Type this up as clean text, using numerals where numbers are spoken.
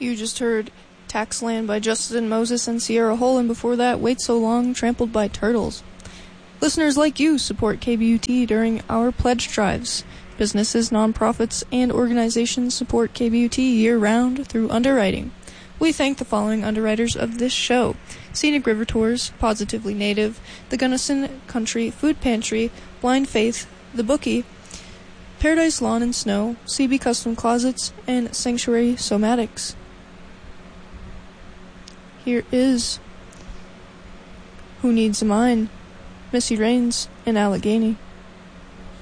You just heard Taxland by Justin Moses and Sierra Hull, and before that, Wait So Long, Trampled by Turtles. Listeners like you support KBUT during our pledge drives. Businesses, nonprofits, and organizations support KBUT year-round through underwriting. We thank the following underwriters of this show: Scenic River Tours, Positively Native, the Gunnison Country Food Pantry, Blind Faith, The Bookie, Paradise Lawn and Snow, CB Custom Closets, and Sanctuary Somatics. Here is Who Needs a Mine, Missy Raines, and Allegheny.